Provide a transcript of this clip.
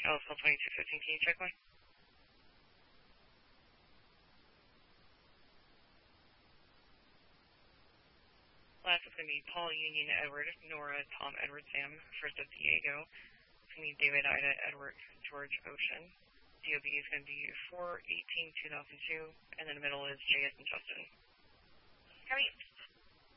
LSL 2215, can you check one? Last is going to be Paul Union Edward, Nora Tom Edward Sam, first of Diego. It's going to be David Ida Edward George Ocean. DOB is going to be 4/18/2002, and then the middle is JS and Justin. Great.